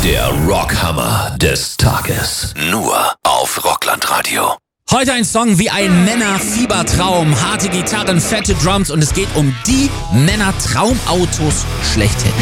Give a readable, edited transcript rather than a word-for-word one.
Der Rockhammer des Tages. Nur auf Rocklandradio. Heute ein Song wie ein Männerfiebertraum. Harte Gitarren, fette Drums und es geht um die Männertraumautos schlechthin.